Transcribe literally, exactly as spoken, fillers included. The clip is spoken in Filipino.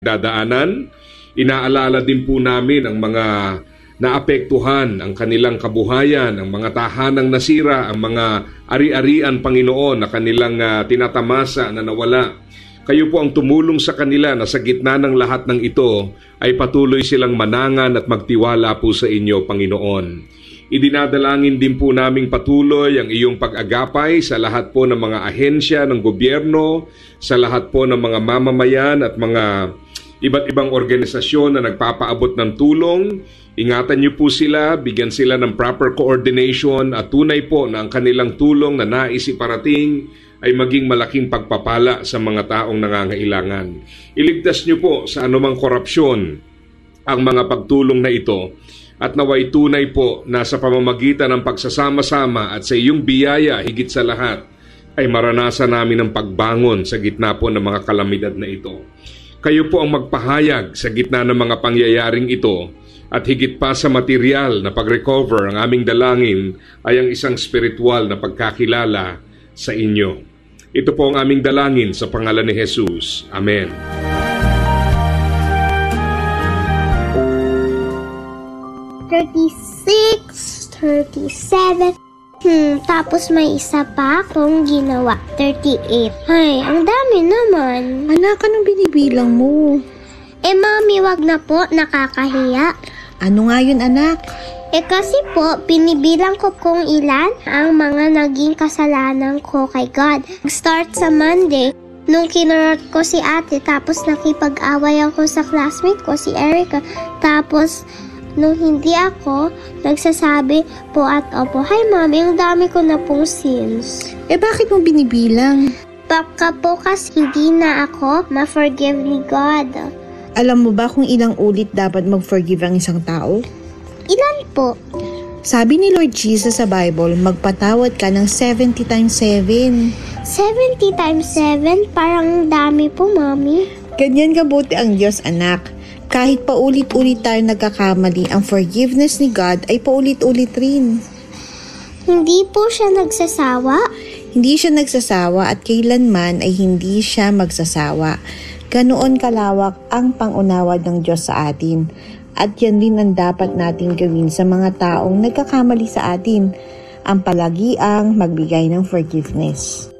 dadaanan. Inaalala din po namin ang mga naapektuhan, ang kanilang kabuhayan, ang mga tahanang nasira, ang mga ari-arian, Panginoon, na kanilang uh, tinatamasa na nawala. Kayo po ang tumulong sa kanila na sa gitna ng lahat ng ito ay patuloy silang manangan at magtiwala po sa inyo, Panginoon. Idinadalangin din po naming patuloy ang iyong pag-agapay sa lahat po ng mga ahensya ng gobyerno, sa lahat po ng mga mamamayan at mga iba't ibang organisasyon na nagpapaabot ng tulong. Ingatan niyo po sila, bigyan sila ng proper coordination at tunay po na ang kanilang tulong na nais iparating ay maging malaking pagpapala sa mga taong nangangailangan. Iligtas niyo po sa anumang korupsyon ang mga pagtulong na ito at naway tunay po na sa pamamagitan ng pagsasama-sama at sa iyong biyaya higit sa lahat ay maranasan namin ang pagbangon sa gitna po ng mga kalamidad na ito. Kayo po ang magpahayag sa gitna ng mga pangyayaring ito at higit pa sa material na pag-recover, ang aming dalangin ay ang isang spiritual na pagkakilala sa inyo. Ito po ang aming dalangin sa pangalan ni Jesus. Amen. thirty-six, thirty-seven, hmm, tapos may isa pa akong ginawa, thirty-eight. Ay, ang dami naman. Anak, anong binibilang mo? Eh, mami, wag na po, nakakahiya. Ano nga yun, anak? Eh, kasi po, binibilang ko kung ilan ang mga naging kasalanan ko kay God. Start sa Monday, nung kinurot ko si ate, tapos nakipag-away ako sa classmate ko, si Erica. Tapos, nung hindi ako, nagsasabi po at opo, "Hi mami, ang dami ko na pong sins." Eh bakit mo binibilang? Baka po kasi hindi na ako ma-forgive ni God. Alam mo ba kung ilang ulit dapat mag-forgive ang isang tao? Ilan po? Sabi ni Lord Jesus sa Bible, magpatawad ka ng seventy times seven. seventy times seven? Parang dami po, mami. Ganyan kabuti ang Diyos, anak. Kahit paulit-ulit tayo nagkakamali, ang forgiveness ni God ay paulit-ulit rin. Hindi po siya nagsasawa? Hindi siya nagsasawa at kailanman ay hindi siya magsasawa. Ganoon kalawak ang pangunawad ng Diyos sa atin. At yan din ang dapat natin gawin sa mga taong nagkakamali sa atin, ang palagiang magbigay ng forgiveness.